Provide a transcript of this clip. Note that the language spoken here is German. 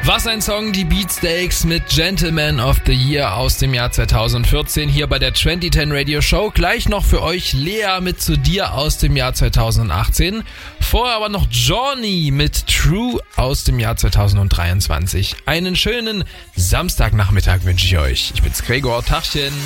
Was ein Song, die Beatsteaks mit Gentleman of the Year aus dem Jahr 2014 hier bei der 2010 Radio Show. Gleich noch für euch Lea mit Zu dir aus dem Jahr 2018. Vorher aber noch Johnny mit True aus dem Jahr 2023. Einen schönen Samstagnachmittag wünsche ich euch. Ich bin's Gregor, Tachchen.